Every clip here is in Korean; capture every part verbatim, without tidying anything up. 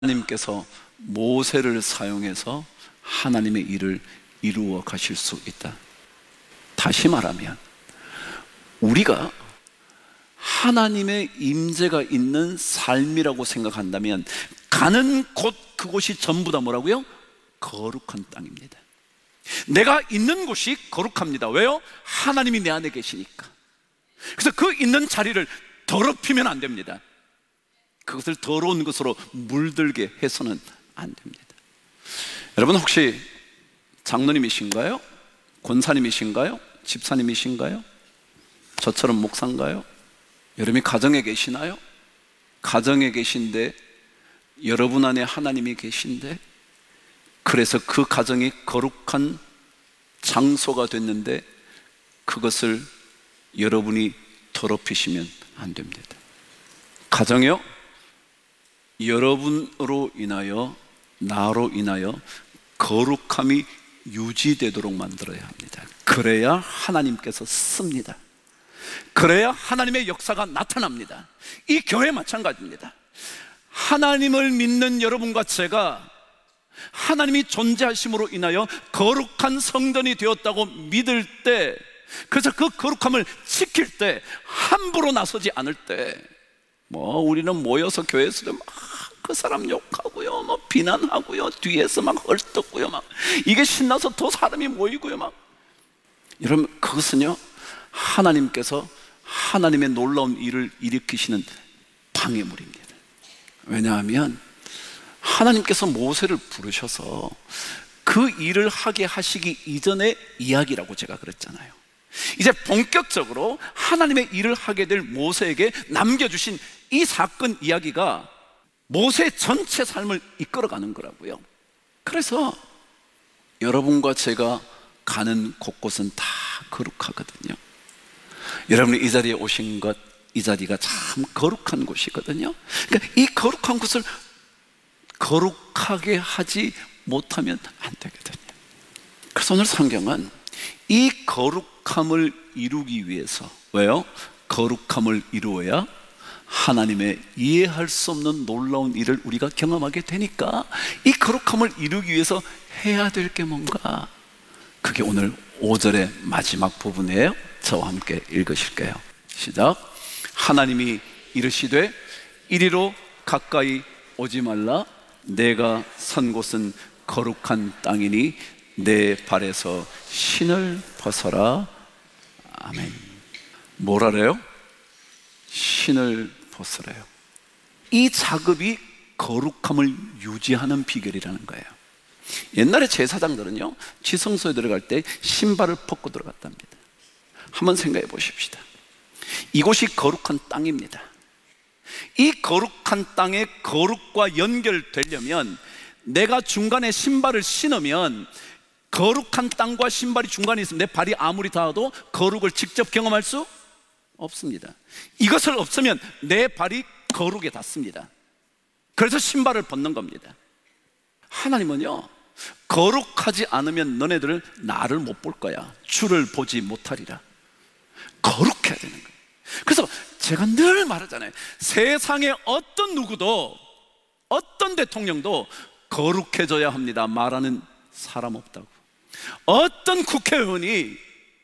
하나님께서 모세를 사용해서 하나님의 일을 이루어 가실 수 있다. 다시 말하면 우리가 하나님의 임재가 있는 삶이라고 생각한다면 가는 곳 그곳이 전부 다 뭐라고요? 거룩한 땅입니다. 내가 있는 곳이 거룩합니다. 왜요? 하나님이 내 안에 계시니까. 그래서 그 있는 자리를 더럽히면 안 됩니다. 그것을 더러운 것으로 물들게 해서는 안 됩니다. 여러분 혹시 장로님이신가요? 권사님이신가요? 집사님이신가요? 저처럼 목사인가요? 여러분이 가정에 계시나요? 가정에 계신데 여러분 안에 하나님이 계신데 그래서 그 가정이 거룩한 장소가 됐는데 그것을 여러분이 더럽히시면 안 됩니다. 가정이요? 여러분으로 인하여 나로 인하여 거룩함이 유지되도록 만들어야 합니다. 그래야 하나님께서 씁니다. 그래야 하나님의 역사가 나타납니다. 이 교회 마찬가지입니다. 하나님을 믿는 여러분과 제가 하나님이 존재하심으로 인하여 거룩한 성전이 되었다고 믿을 때, 그래서 그 거룩함을 지킬 때, 함부로 나서지 않을 때, 뭐 우리는 모여서 교회에서도 막 그 사람 욕하고요, 뭐 비난하고요, 뒤에서 막 헐떡고요, 막 이게 신나서 더 사람이 모이고요, 막. 여러분 그것은요 하나님께서 하나님의 놀라운 일을 일으키시는 방해물입니다. 왜냐하면 하나님께서 모세를 부르셔서 그 일을 하게 하시기 이전의 이야기라고 제가 그랬잖아요. 이제 본격적으로 하나님의 일을 하게 될 모세에게 남겨주신 이 사건 이야기가 모세 전체 삶을 이끌어가는 거라고요. 그래서 여러분과 제가 가는 곳곳은 다 거룩하거든요. 여러분이 이 자리에 오신 것, 이 자리가 참 거룩한 곳이거든요. 그러니까 이 거룩한 곳을 거룩하게 하지 못하면 안 되거든요. 그래서 오늘 성경은 이 거룩함을 이루기 위해서, 왜요? 거룩함을 이루어야 하나님의 이해할 수 없는 놀라운 일을 우리가 경험하게 되니까 이 거룩함을 이루기 위해서 해야 될 게 뭔가, 그게 오늘 오 절의 마지막 부분이에요. 저와 함께 읽으실게요. 시작. 하나님이 이르시되 이리로 가까이 오지 말라. 내가 선 곳은 거룩한 땅이니 내 발에서 신을 벗어라. 아멘. 뭐라래요? 신을 벗으래요. 이 작업이 거룩함을 유지하는 비결이라는 거예요. 옛날에 제사장들은요 지성소에 들어갈 때 신발을 벗고 들어갔답니다. 한번 생각해 보십시다. 이곳이 거룩한 땅입니다. 이 거룩한 땅의 거룩과 연결되려면 내가 중간에 신발을 신으면, 거룩한 땅과 신발이 중간에 있으면 내 발이 아무리 닿아도 거룩을 직접 경험할 수 없습니다. 이것을 없으면 내 발이 거룩에 닿습니다. 그래서 신발을 벗는 겁니다. 하나님은요 거룩하지 않으면 너네들은 나를 못 볼 거야, 주를 보지 못하리라. 거룩해야 되는 거예요. 그래서 제가 늘 말하잖아요. 세상에 어떤 누구도, 어떤 대통령도 거룩해져야 합니다 말하는 사람 없다고. 어떤 국회의원이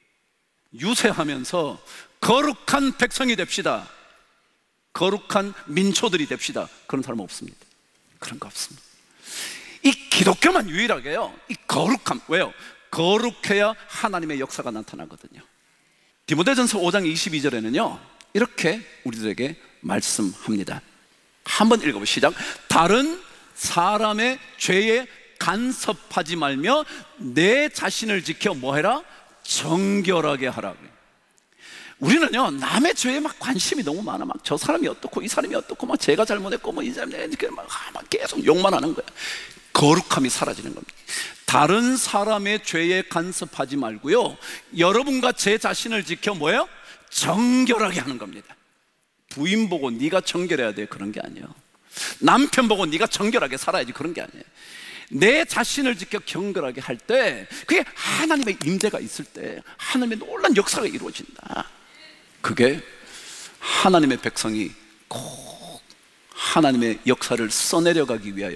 유세하면서 거룩한 백성이 됩시다, 거룩한 민초들이 됩시다, 그런 사람 없습니다. 그런 거 없습니다. 이 기독교만 유일하게요 이 거룩함, 왜요? 거룩해야 하나님의 역사가 나타나거든요. 디모데전서 오 장 이십이 절에는요 이렇게 우리들에게 말씀합니다. 한번 읽어보시죠. 시작. 다른 사람의 죄에 간섭하지 말며 내 자신을 지켜 뭐해라? 정결하게 하라. 우리는요 남의 죄에 막 관심이 너무 많아. 막 저 사람이 어떻고 이 사람이 어떻고, 막 제가 잘못했고 뭐 이 사람이 막, 막 계속 욕만 하는 거야. 거룩함이 사라지는 겁니다. 다른 사람의 죄에 간섭하지 말고요 여러분과 제 자신을 지켜 뭐예요? 정결하게 하는 겁니다. 부인 보고 네가 정결해야 돼, 그런 게 아니에요. 남편 보고 네가 정결하게 살아야지, 그런 게 아니에요. 내 자신을 지켜 정결하게 할 때, 그게 하나님의 임재가 있을 때 하나님의 놀라운 역사가 이루어진다. 그게 하나님의 백성이 꼭 하나님의 역사를 써내려가기 위하여